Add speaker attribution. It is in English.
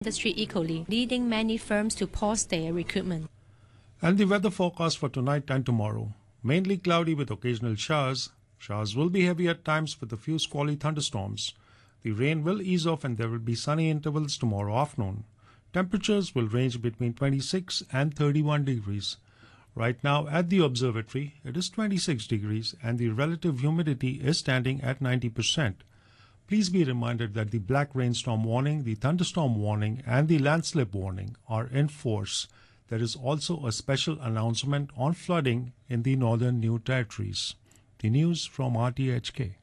Speaker 1: industry equally, leading many firms to pause their recruitment.
Speaker 2: And the weather forecast for tonight and tomorrow. Mainly cloudy with occasional showers. Showers will be heavy at times with a few squally thunderstorms. The rain will ease off and there will be sunny intervals tomorrow afternoon. Temperatures will range between 26 and 31 degrees. Right now at the observatory, it is 26 degrees and the relative humidity is standing at 90%. Please be reminded that the black rainstorm warning, the thunderstorm warning, and the landslip warning are in force. There is also a special announcement on flooding in the northern New Territories. The news from RTHK.